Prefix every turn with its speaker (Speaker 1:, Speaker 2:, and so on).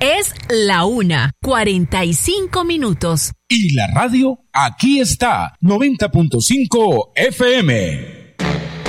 Speaker 1: Es la 1:45.
Speaker 2: Y la radio aquí está, 90.5 FM.